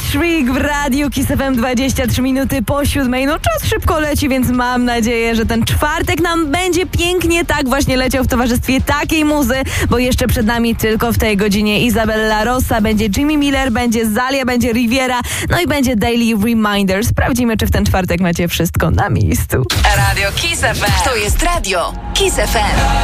Shriek w radiu Kiss FM 23 minuty po 7. No czas szybko leci, więc mam nadzieję, że ten czwartek nam będzie pięknie tak właśnie leciał w towarzystwie takiej muzy, bo jeszcze przed nami tylko w tej godzinie Izabella Rossa, będzie Jimmy Miller, będzie Zalia, będzie Riviera, no i będzie Daily Reminder. Sprawdzimy, czy w ten czwartek macie wszystko na miejscu. Radio Kiss FM. To jest radio Kiss FM.